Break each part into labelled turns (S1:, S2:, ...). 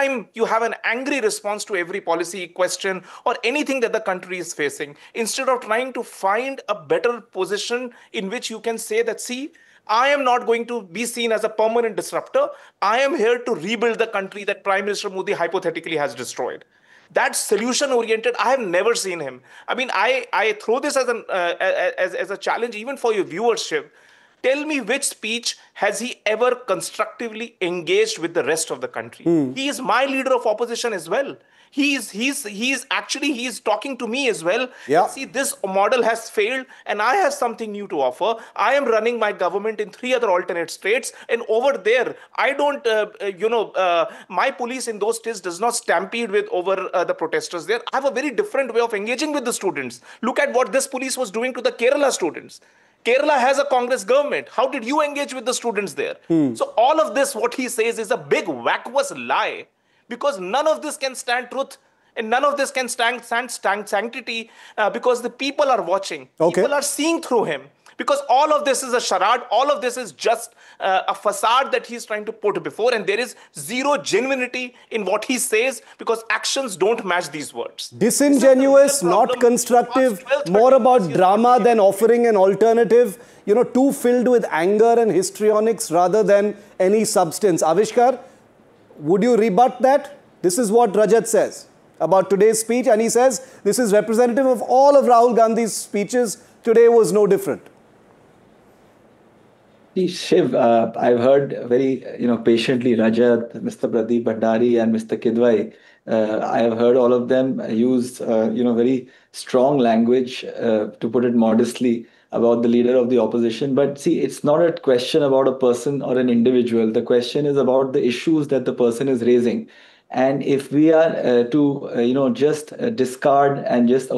S1: time you have an angry response to every policy question or anything that the country is facing, instead of trying to find a better position in which you can say that, see, I am not going to be seen as a permanent disruptor. I am here to rebuild the country that Prime Minister Modi hypothetically has destroyed. That solution oriented, I have never seen him. I mean, I throw this as as a challenge even for your viewership. Tell me, which speech has he ever constructively engaged with the rest of the country? He is my leader of opposition as well. He's talking to me as well.
S2: Yeah.
S1: See, this model has failed and I have something new to offer. I am running my government in 3 other alternate states, and over there I don't my police in those states does not stampede with over the protesters there. I have a very different way of engaging with the students. Look at what this police was doing to the Kerala students. Kerala has a Congress government. How did you engage with the students there? So all of this, what he says, is a big vacuous lie, because none of this can stand truth and none of this can stand sanctity, because the people are watching.
S2: Okay.
S1: People are seeing through him. Because all of this is a charade, all of this is just a facade that he's trying to put before, and there is zero genuinity in what he says, because actions don't match these words.
S2: Disingenuous, not constructive, more about drama than offering an alternative, too filled with anger and histrionics rather than any substance. Avishkar, would you rebut that? This is what Rajat says about today's speech, and he says this is representative of all of Rahul Gandhi's speeches. Today was no different.
S3: Shiv, I've heard very, patiently Rajat, Mr. Pradeep Bhandari, and Mr. Kidwai. I have heard all of them use, very strong language, to put it modestly, about the leader of the opposition. But see, it's not a question about a person or an individual. The question is about the issues that the person is raising. And if we are just discard and just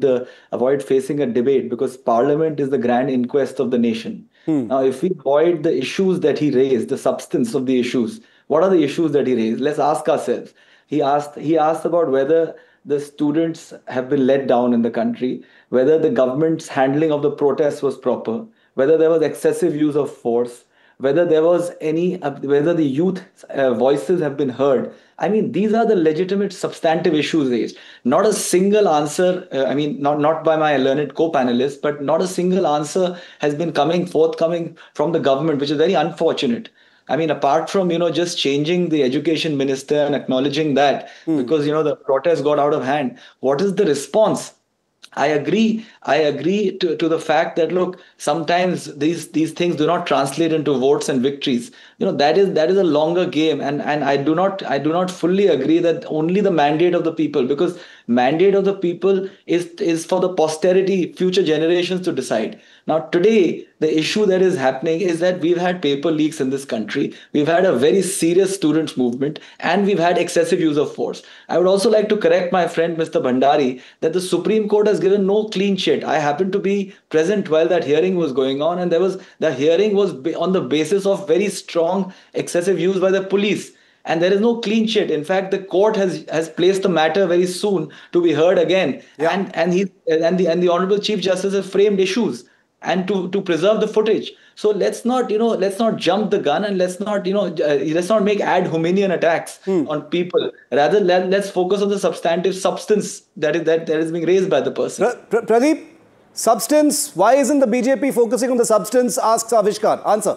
S3: avoid facing a debate, because Parliament is the grand inquest of the nation. Now, if we avoid the issues that he raised, the substance of the issues, what are the issues that he raised? Let's ask ourselves. He asked about whether the students have been let down in the country, whether the government's handling of the protests was proper, whether there was excessive use of force, whether there was whether the youth voices have been heard. I mean, these are the legitimate substantive issues raised. Not a single answer, not by my learned co-panelists, but not a single answer has been forthcoming from the government, which is very unfortunate. I mean, apart from, just changing the education minister and acknowledging that, because, the protest got out of hand, what is the response? I agree to the fact that, look, sometimes these things do not translate into votes and victories. That is a longer game, and I do not fully agree that only the mandate of the people, because mandate of the people is for the posterity, future generations to decide. Now, today, the issue that is happening is that we've had paper leaks in this country. We've had a very serious students' movement, and we've had excessive use of force. I would also like to correct my friend, Mr. Bhandari, that the Supreme Court has given no clean sheet. I happened to be present while that hearing was going on, and the hearing was on the basis of very strong excessive use by the police. And there is no clean sheet. In fact, the court has placed the matter very soon to be heard again. Yeah. And the Honorable Chief Justice has framed issues and to preserve the footage. So let's not jump the gun, and let's not make ad hominem attacks on people. Rather, let's focus on the substance that is being raised by the person.
S2: Pradeep, substance. Why isn't the BJP focusing on the substance? Asks Avishkar. Answer.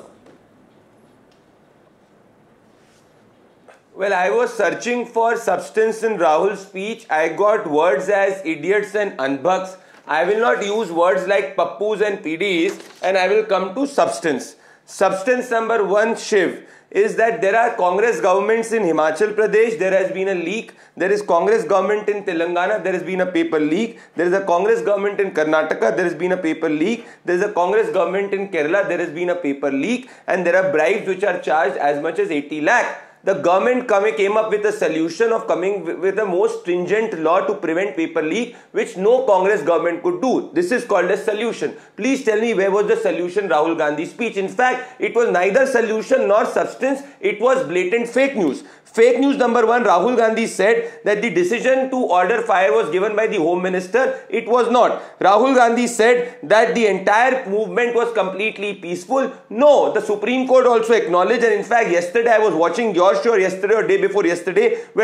S4: Well, I was searching for substance in Rahul's speech. I got words as idiots and unbucks. I will not use words like pappus and PDs, and I will come to substance. Substance number one, Shiv, is that there are Congress governments in Himachal Pradesh. There has been a leak. There is Congress government in Telangana. There has been a paper leak. There is a Congress government in Karnataka. There has been a paper leak. There is a Congress government in Kerala. There has been a paper leak. And there are bribes which are charged as much as 80 lakh. The government came up with a solution of coming with a more stringent law to prevent paper leak, which no Congress government could do. This is called a solution. Please tell me, where was the solution Rahul Gandhi's speech? In fact, it was neither solution nor substance. It was blatant fake news. Fake news number one, Rahul Gandhi said that the decision to order fire was given by the Home Minister. It was not. Rahul Gandhi said that the entire movement was completely peaceful. No, the Supreme Court also acknowledged, and in fact, yesterday I was watching your show, yesterday or day before yesterday, where